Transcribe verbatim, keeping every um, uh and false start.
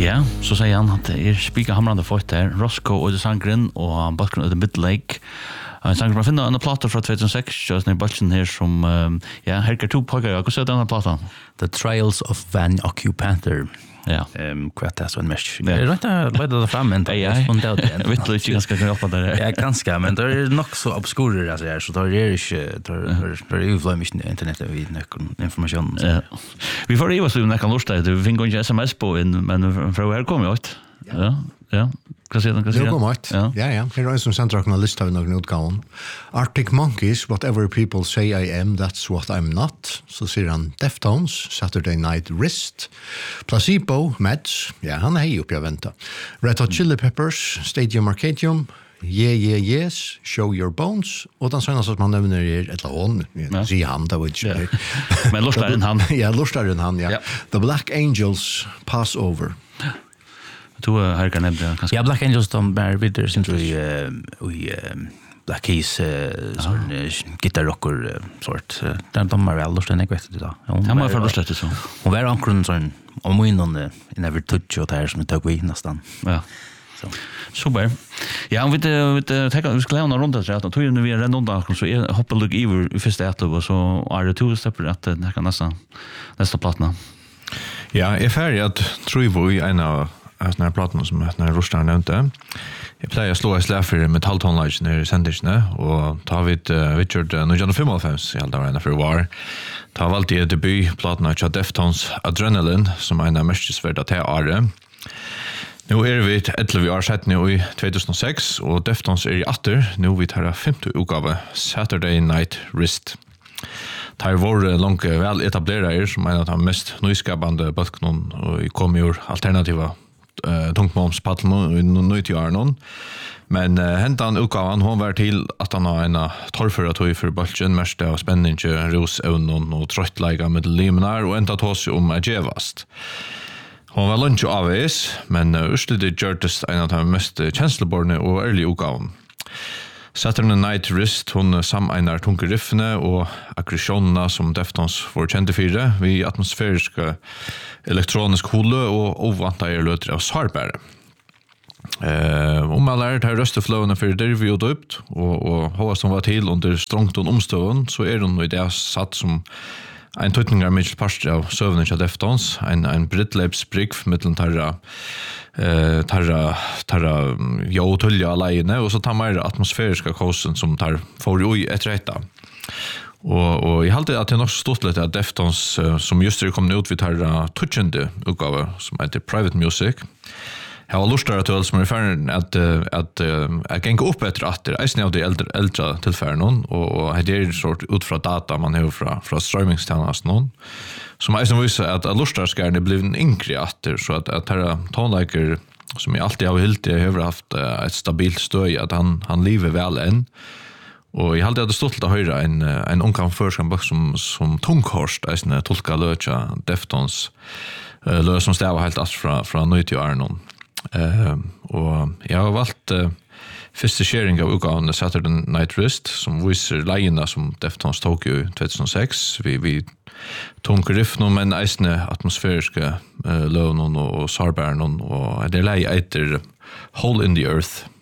Ja, så säger han att det är spika hamrande fort där. Roscoe och The Sangren och Balkan of the Mid Lake. En sang man finner en platta från two thousand six, just när Balkan här som um, ja, Herker två pojkar. Jag kan säga den här plattan. The Trials of Van Occupanter. Ja. Ehm kvart det så en mesh. Det är inte lätt att fram inte. Ja, jag vet inte ganska kan hjälpa där. Ja, ganska, men det är nog så obskurer alltså här så det är inte det är ju flyg internet vid information. Ja. Vi får ju så när kan lusta det. Vi fick ju sms på in men från här kommer jag. Ja. Ja. Kan se den kan se. Det kommer ut. Ja, ja. Här är som centrala lista av någon utgåvan. Arctic Monkeys, whatever people say I am, that's what I'm not. Så ser han Deftones, Saturday Night Wrist. Placebo, Meds, ja, han är ju uppe jag vänta. Red Hot Chili Peppers, Stadium Arcadium, Yeah, yeah, yes, Show Your Bones. Och den sådana som man nämner är ett lån. Ja. Säger han, det var inte. Men lustaren han. Ja, lustaren han, ja. The Black Angels, Pass Over. Du har kan nämna kanske. Ja, Black Angels de bär vidare sin tror jag vi Black Keys sån gitarrocker sort. Där de har väl lustat vet du då. Han har förlustat det så. Hon var ankron sån om vi någon in every touch och där som tog vi nästan. Ja. Så. Super. Ja, vi vet vet ta vi ska lämna runt så att nu vi är redan undan så är hoppa look över i första ett och så är det två steg att det kan nästan nästa platna. Ja, är färdig att tror vi en av den här plattan som den här Rostar nämnde. Jag plejer slå i slä för metalltonlage när det sändes och tar vi ett Richard nittonhundrafemtiofem i alla dagar för var. Tar vi alltid debutplattan av Deftones Adrenaline som är en av mest svärda till are. Nu är vi elva år sedan nu i two thousand six och Deftones är i åter. Nu vi tar femte utgåva Saturday Night Wrist. Tar vår långt väl etablerade som en av de mest nyskapande balknon och kommer ur alternativa Uh, tungtmomspatteln i nittionio år. Men uh, hentan utgavan hon var till att han har en torrföra tog för bulten mest av spänninge, ros, ögon och tröttlägga med limnar och ända tås om att gevast. Hon var lunch av is, men uh, urslutet gjordes en av de mest känsloborne och ärliga utgavan. Saturday Night Wrist hon sameinar tunga riffene og aggressionerna som Deftones får kjente fire vid atmosfäriska elektronisk hole og ovanta er løter av sarbære. Eh, om alla är här rösteflowna för det vi gjorde upp och och hur som var till under strångt och omstånd så är hon i det satt som en tutningar Mitchell Pastor av sövnen av Deftones en en Britlabs brick mellan tarra eh tarra tarra jo tulja alene och så tar man atmosfäriska kosten som tar för ju ett rätta. Och och jag hade att det är nog stort lite att Deftones uh, som just det kom ut vid tarra touchande utgåva som heter Private Music. Jag har lustat att det som är färden att att jag kan gå upp efter att det är av de äldre äldre tillfällen och och det är sort ut från data man har från från streamingtjänsten någon som är som visar att lustar ska det bli en inkreator så att att här tonliker som jag alltid har helt jag har haft ett stabilt stöd att han han lever väl än. Och jag hade det stolt att höra en en onkan förskambok som som tunghorst är en tolka löcha Deftones uh, lös som stävar helt att från från nittionio år någon. Uh, och jag har valt uh, första sharing av utgåvan Saturday Night Wrist som visar lejorna som Deftones tog i two thousand six vi vi tung riff no men eisne atmosfäriska uh, lövnon och sarbärnon och det lej heter Hole in the Earth.